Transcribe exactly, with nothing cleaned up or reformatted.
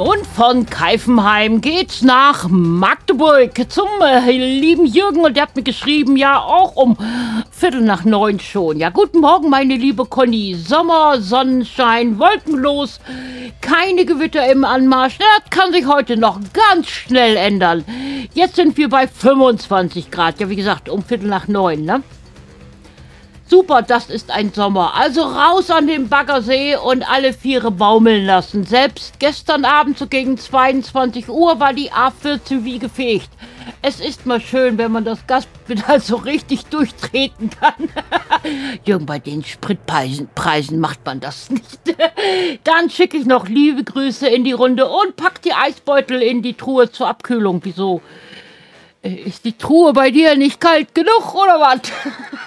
und von Keifenheim geht's nach Magdeburg zum äh, lieben Jürgen und der hat mir geschrieben, ja auch um Viertel nach neun schon. Ja, guten Morgen, meine liebe Conny. Sommer, Sonnenschein, wolkenlos, keine Gewitter im Anmarsch. Das kann sich heute noch ganz schnell ändern. Jetzt sind wir bei fünfundzwanzig Grad. Ja, wie gesagt, um Viertel nach neun, ne? Super, das ist ein Sommer. Also raus an den Baggersee und alle Viere baumeln lassen. Selbst gestern Abend so gegen zweiundzwanzig Uhr war die A vierzehn wie gefegt. Es ist mal schön, wenn man das Gaspedal so richtig durchtreten kann. Jürgen, bei den Spritpreisen Preisen macht man das nicht. Dann schicke ich noch liebe Grüße in die Runde und pack die Eisbeutel in die Truhe zur Abkühlung. Wieso? Ist die Truhe bei dir nicht kalt genug oder was?